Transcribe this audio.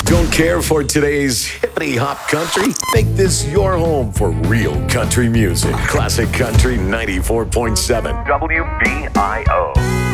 Don't care for today's hippity hop country? Make this your home for real country music. Classic Country 94.7 WBIO.